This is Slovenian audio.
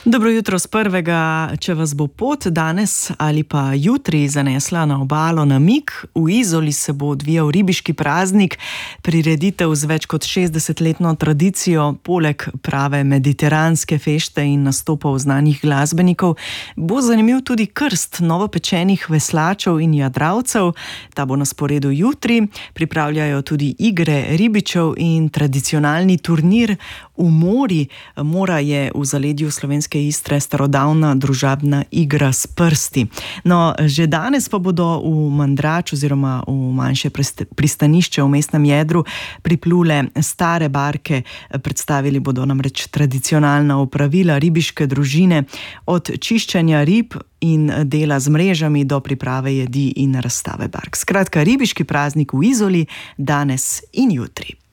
Dobro jutro z prvega. Če vas bo pot danes ali pa jutri zanesla na obalo na Mik, v Izoli se bo odvijal ribiški praznik, prireditev z več kot 60-letno tradicijo, poleg prave mediteranske fešte in nastopov znanih glasbenikov, bo zanimiv tudi krst novopečenih veslačev in jadralcev. Ta bo na sporedu jutri, pripravljajo tudi igre ribičev in tradicionalni turnir v mori. Mora je v zaledju slovenske Istre starodavna družabna igra s prsti. No, že danes pa bodo v Mandrač oziroma v manjše pristanišče v mestnem jedru priplule stare barke. Predstavili bodo namreč tradicionalna opravila ribiške družine, od čiščenja rib in dela z mrežami do priprave jedi in razstave bark. Skratka, ribiški praznik v Izoli danes in jutri.